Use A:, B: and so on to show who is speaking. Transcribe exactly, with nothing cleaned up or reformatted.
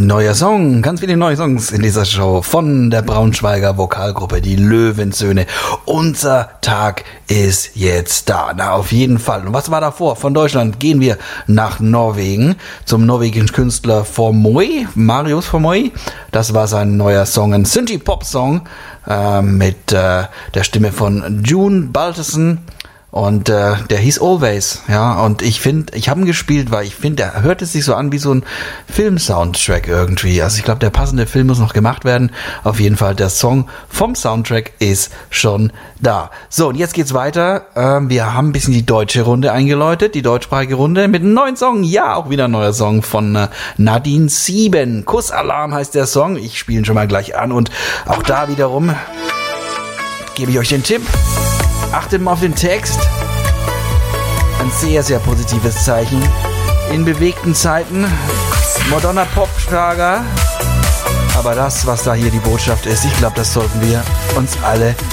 A: Neuer Song, ganz viele neue Songs in dieser Show von der Braunschweiger Vokalgruppe, die Löwenzöhne. Unser Tag ist jetzt da. Na, auf jeden Fall. Und was war davor? Von Deutschland gehen wir nach Norwegen zum norwegischen Künstler Formoy, Marius Formoy. Das war sein neuer Song, ein Synthie-Pop-Song äh, mit äh, der Stimme von June Balterson. Und äh, der hieß Always, ja, und ich finde, ich habe ihn gespielt, weil ich finde, der hört es sich so an wie so ein Film-Soundtrack irgendwie. Also ich glaube, der passende Film muss noch gemacht werden. Auf jeden Fall, der Song vom Soundtrack ist schon da. So, und jetzt geht's weiter. Ähm, wir haben ein bisschen die deutsche Runde eingeläutet, die deutschsprachige Runde mit einem neuen Song. Ja, auch wieder ein neuer Song von äh, Nadine Sieben. Kussalarm heißt der Song. Ich spiele ihn schon mal gleich an und auch da wiederum gebe ich euch den Tipp. Achtet mal auf den Text. Ein sehr, sehr positives Zeichen. In bewegten Zeiten. Moderner Pop-Schlager. Aber das, was da hier die Botschaft ist, ich glaube, das sollten wir uns alle